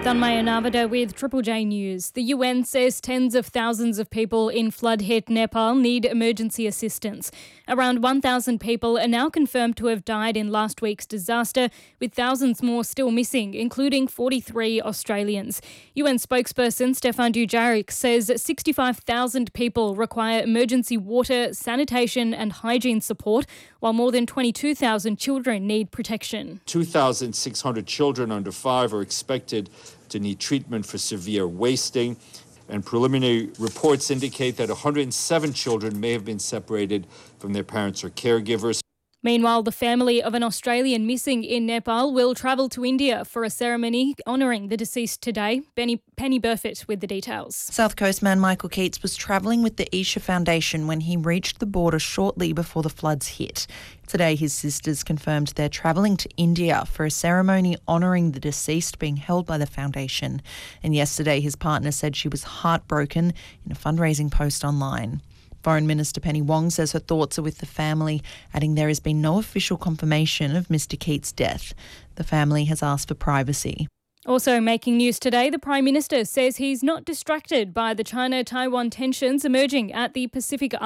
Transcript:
Tanmaya Navada with Triple J News. The UN says tens of thousands of people in flood-hit Nepal need emergency assistance. Around 1,000 people are now confirmed to have died in last week's disaster, with thousands more still missing, including 43 Australians. UN spokesperson Stefan Dujarric says 65,000 people require emergency water, sanitation and hygiene support, while more than 22,000 children need protection. 2,600 children under 5 are expected to need treatment for severe wasting, and preliminary reports indicate that 107 children may have been separated from their parents or caregivers. Meanwhile, the family of an Australian missing in Nepal will travel to India for a ceremony honouring the deceased today. Penny Burfitt with the details. South Coast man Michael Keats was travelling with the Isha Foundation when he reached the border shortly before the floods hit. Today, his sisters confirmed they're travelling to India for a ceremony honouring the deceased being held by the foundation. And yesterday, his partner said she was heartbroken in a fundraising post online. Foreign Minister Penny Wong says her thoughts are with the family, adding there has been no official confirmation of Mr Keats' death. The family has asked for privacy. Also making news today, the Prime Minister says he's not distracted by the China-Taiwan tensions emerging at the Pacific